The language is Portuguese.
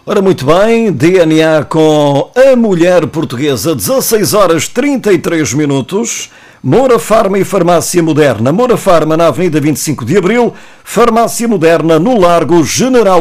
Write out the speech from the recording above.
Ora, muito bem, DNA com a mulher portuguesa, 16 horas 33 minutos. Moura Farma e Farmácia Moderna. Moura Farma na Avenida 25 de Abril, Farmácia Moderna no Largo General